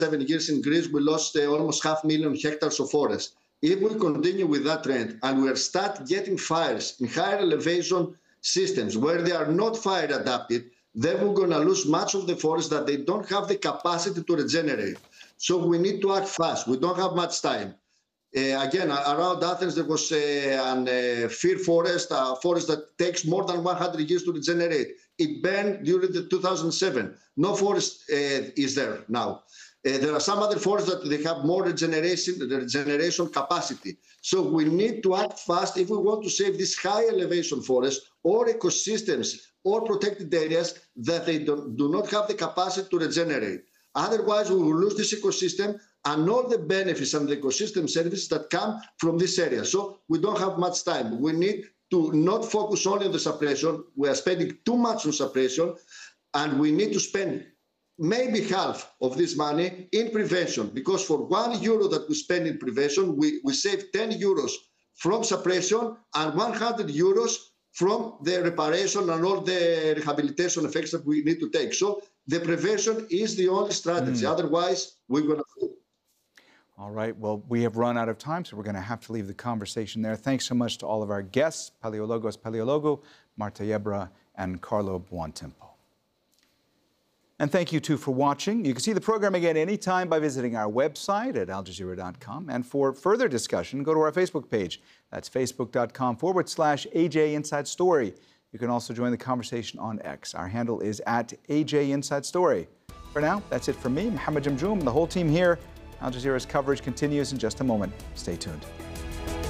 7 years in Greece, we lost almost 500,000 hectares of forest. If we continue with that trend and we start getting fires in higher elevation systems where they are not fire adapted, then we're going to lose much of the forest that they don't have the capacity to regenerate. So we need to act fast. We don't have much time. Again, around Athens, there was a fir forest, a forest that takes more than 100 years to regenerate. It burned during the 2007. No forest is there now. There are some other forests that they have more regeneration capacity. So we need to act fast if we want to save these high elevation forests or ecosystems or protected areas that they do not have the capacity to regenerate. Otherwise, we will lose this ecosystem and all the benefits and the ecosystem services that come from this area. So we don't have much time. We need to not focus only on the suppression. We are spending too much on suppression, and we need to spend maybe half of this money in prevention, because for €1 that we spend in prevention, we save €10 from suppression and €100 from the reparation and all the rehabilitation effects that we need to take. So the prevention is the only strategy. Otherwise, we're going to fail. All right. Well, we have run out of time, so we're going to have to leave the conversation there. Thanks so much to all of our guests, Paleologos Paleologo, Marta Yebra, and Carlo Buontempo. And thank you, too, for watching. You can see the program again anytime by visiting our website at aljazeera.com. And for further discussion, go to our Facebook page. That's facebook.com/AJ Inside Story. You can also join the conversation on X. Our handle is @AJ Inside Story. For now, that's it from me, Mohammed Jamjoom, and the whole team here. Al Jazeera's coverage continues in just a moment. Stay tuned.